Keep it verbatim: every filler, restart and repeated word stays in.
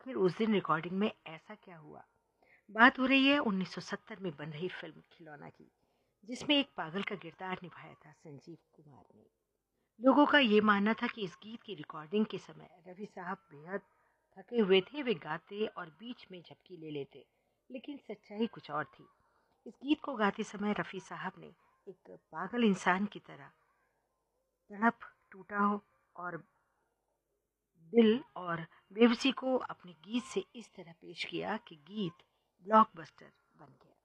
आखिर उस दिन रिकॉर्डिंग में ऐसा क्या हुआ? बात हो रही है उन्नीस सौ सत्तर में बन रही फिल्म खिलौना की, जिसमें एक पागल का किरदार निभाया था संजीव कुमार ने। लोगों का ये मानना था कि इस गीत की रिकॉर्डिंग के समय रफी साहब बेहद थके हुए थे। वे गाते और बीच में झपकी ले लेते, लेकिन सच्चाई कुछ और थी। इस गीत को गाते समय रफी साहब ने एक पागल इंसान की तरह तड़प टूटा हो और दिल और बेबसी को अपने गीत से इस तरह पेश किया कि गीत ब्लॉकबस्टर बन गया।